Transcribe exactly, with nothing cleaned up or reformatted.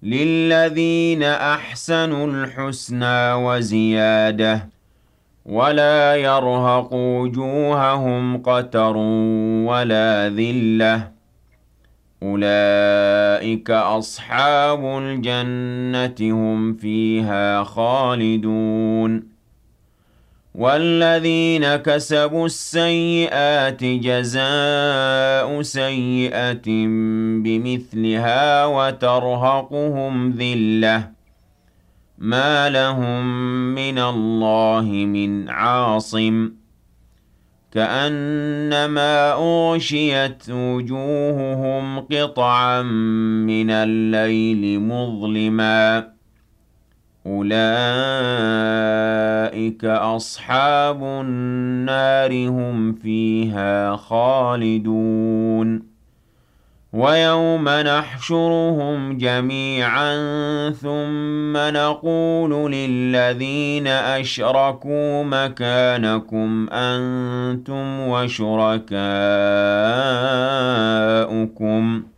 لِلَّذِينَ أَحْسَنُوا الْحُسْنَىٰ وَزِيَادَةٌ وَلَا يَرْهَقُ وُجُوهَهُمْ قَتَرٌ وَلَا ذِلَّةٌ ۚ أُولَٰئِكَ أَصْحَابُ الْجَنَّةِ ۖ هُمْ فِيهَا خَالِدُونَ وَالَّذِينَ كَسَبُوا السَّيِّئَاتِ جَزَاءُ سَيِّئَةٍ بِمِثْلِهَا وَتَرْهَقُهُمْ ذِلَّةٌ ۖ مَّا لَهُم مِّنَ اللَّهِ مِنْ عَاصِمٍ ۖ كَأَنَّمَا أُغْشِيَتْ وُجُوهُهُمْ قِطَعًا مِّنَ اللَّيْلِ مُظْلِمًا ۚ أُولَٰئِكَ أَصْحَابُ النَّارِ ۖ هُمْ فِيهَا خَالِدُونَ وَيَوْمَ نَحْشُرُهُمْ جَمِيعًا ثُمَّ نَقُولُ لِلَّذِينَ أَشْرَكُوا مَكَانَكُمْ أَنتُمْ وَشُرَكَاؤُكُمْ